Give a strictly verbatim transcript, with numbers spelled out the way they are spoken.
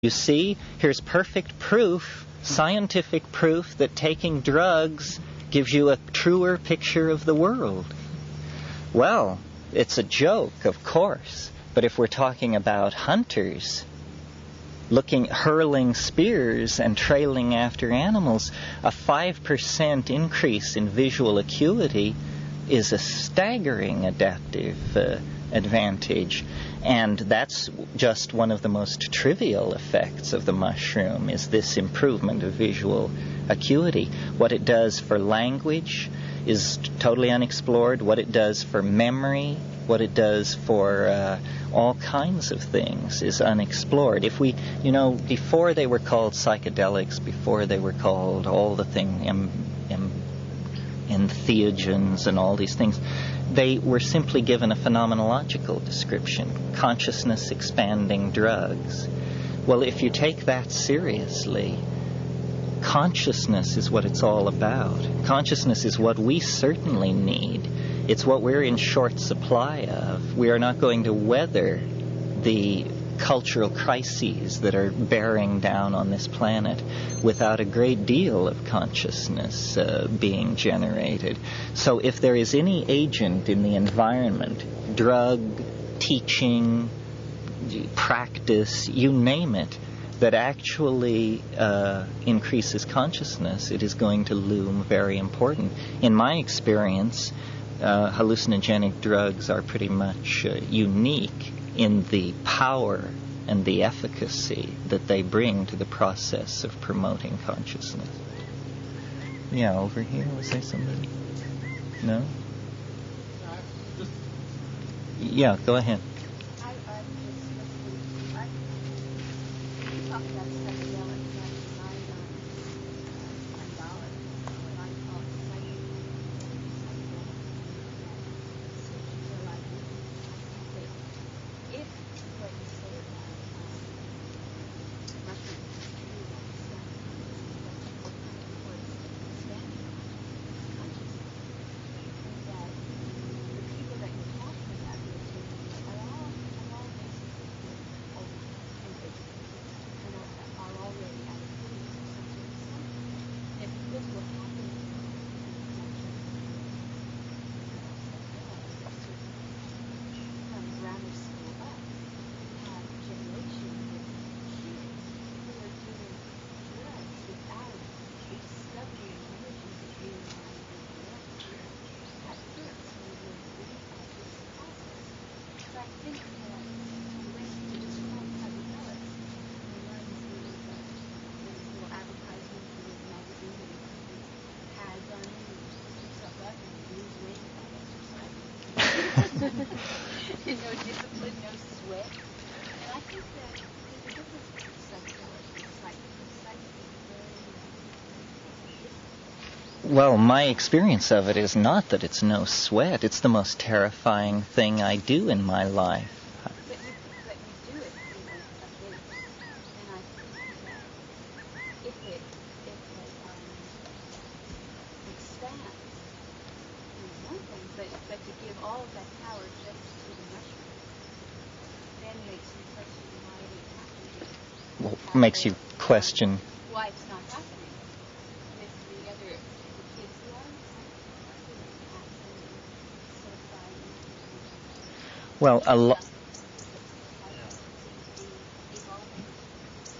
You see, here's perfect proof, scientific proof, that taking drugs gives you a truer picture of the world. Well, it's a joke, of course, but if we're talking about hunters looking, hurling spears and trailing after animals, a five percent increase in visual acuity is a staggering adaptive uh, advantage. And that's just one of the most trivial effects of the mushroom, is this improvement of visual acuity. What it does for language is totally unexplored. What it does for memory, what it does for uh, all kinds of things is unexplored. If we, you know, before they were called psychedelics, before they were called all the thing, em, em, entheogens and all these things, they were simply given a phenomenological description, consciousness expanding drugs. Well, if you take that seriously, consciousness is what it's all about. Consciousness is what we certainly need. It's what we're in short supply of. We are not going to weather the cultural crises that are bearing down on this planet without a great deal of consciousness uh, being generated. So if there is any agent in the environment, drug, teaching, practice, you name it, that actually uh, increases consciousness, it is going to loom very important. In my experience, uh, hallucinogenic drugs are pretty much uh, unique in the power and the efficacy that they bring to the process of promoting consciousness. Yeah, over here, was there somebody? No? Yeah, go ahead. No discipline, no sweat. And I think that there's a difference between psychology and psychology. Well, my experience of it is not that it's no sweat. It's the most terrifying thing I do in my life. But you, but you do it in a, a bit. And I think that if it, if it um, expands, is one thing, but, but to give all of that power just to the mushroom, then makes you question why it happened. Well, makes you question. Why it's not happening with the other the kids who are Well, a lot.